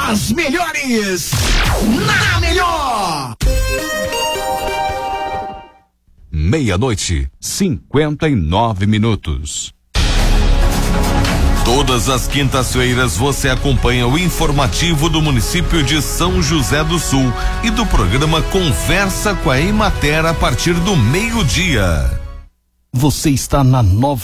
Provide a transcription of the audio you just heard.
As melhores na melhor. 00:59. Todas as quintas-feiras você acompanha o informativo do município de São José do Sul e do programa Conversa com a Emater a partir do meio-dia. Você está na Nova